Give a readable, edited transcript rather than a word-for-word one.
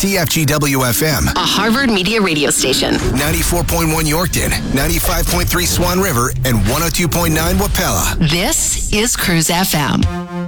TFGW-FM, a Harvard Media radio station. 94.1 Yorkton, 95.3 Swan River, and 102.9 Wapella. This is Cruise FM.